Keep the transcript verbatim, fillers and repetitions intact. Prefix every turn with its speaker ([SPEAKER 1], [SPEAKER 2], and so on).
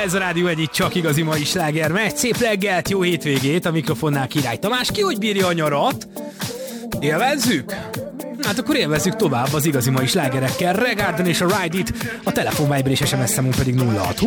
[SPEAKER 1] ez a Rádió Egy, csak igazi mai sláger megy. Szép reggelt, jó hétvégét, a mikrofonnál Király Tamás. Ki hogy bírja a nyarat? Élvezzük? Hát akkor élvezzük tovább az igazi mai slágerekkel. Regarden és a Ride It, a telefonvájber és es em es számunk pedig nulla hat